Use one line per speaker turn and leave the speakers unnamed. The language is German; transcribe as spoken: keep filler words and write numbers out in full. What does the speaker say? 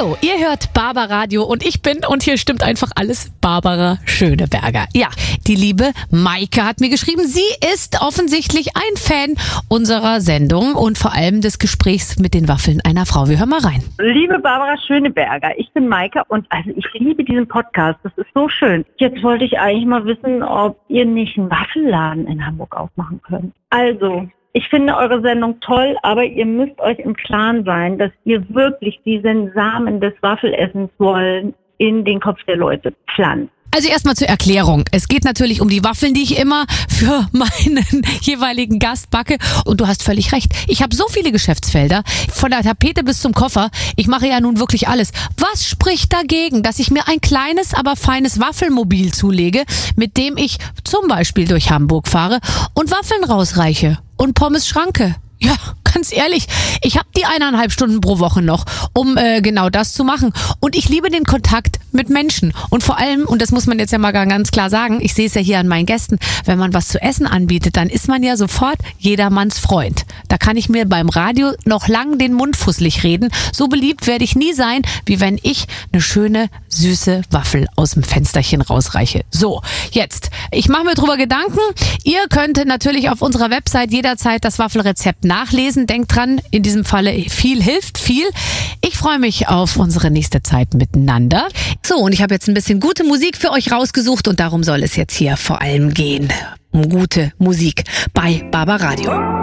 Hallo, ihr hört Barbaradio und ich bin, und hier stimmt einfach alles, Barbara Schöneberger. Ja, die liebe Maike hat mir geschrieben, sie ist offensichtlich ein Fan unserer Sendung und vor allem des Gesprächs mit den Waffeln einer Frau. Wir hören mal rein.
Liebe Barbara Schöneberger, ich bin Maike und also ich liebe diesen Podcast, das ist so schön. Jetzt wollte ich eigentlich mal wissen, ob ihr nicht einen Waffelladen in Hamburg aufmachen könnt. Also, ich finde eure Sendung toll, aber ihr müsst euch im Klaren sein, dass ihr wirklich diesen Samen des Waffelessens wollen in den Kopf der Leute pflanzt.
Also erstmal zur Erklärung. Es geht natürlich um die Waffeln, die ich immer für meinen jeweiligen Gast backe. Und du hast völlig recht. Ich habe so viele Geschäftsfelder, von der Tapete bis zum Koffer. Ich mache ja nun wirklich alles. Was spricht dagegen, dass ich mir ein kleines, aber feines Waffelmobil zulege, mit dem ich zum Beispiel durch Hamburg fahre und Waffeln rausreiche und Pommes schranke? Ja, ganz ehrlich, ich habe die eineinhalb Stunden pro Woche noch, um äh, genau das zu machen. Und ich liebe den Kontakt mit Menschen. Und vor allem, und das muss man jetzt ja mal ganz klar sagen, ich sehe es ja hier an meinen Gästen, wenn man was zu essen anbietet, dann ist man ja sofort jedermanns Freund. Da kann ich mir beim Radio noch lang den Mund fusselig reden. So beliebt werde ich nie sein, wie wenn ich eine schöne, süße Waffel aus dem Fensterchen rausreiche. So, jetzt, ich mache mir drüber Gedanken. Ihr könnt natürlich auf unserer Website jederzeit das Waffelrezept nachlesen. Denkt dran, in diesem Falle viel hilft viel. Ich freue mich auf unsere nächste Zeit miteinander. So, und ich habe jetzt ein bisschen gute Musik für euch rausgesucht und darum soll es jetzt hier vor allem gehen. Um gute Musik bei Barbaradio.